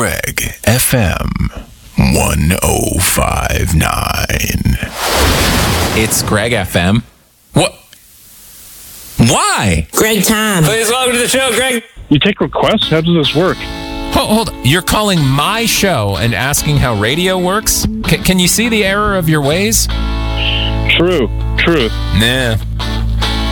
Greg FM 1059. It's Greg FM. What? Why? Greg time. Please welcome to the show, Greg. You take requests? How does this work? Hold. You're calling my show and asking how radio works? Can you see the error of your ways? Truth. Nah.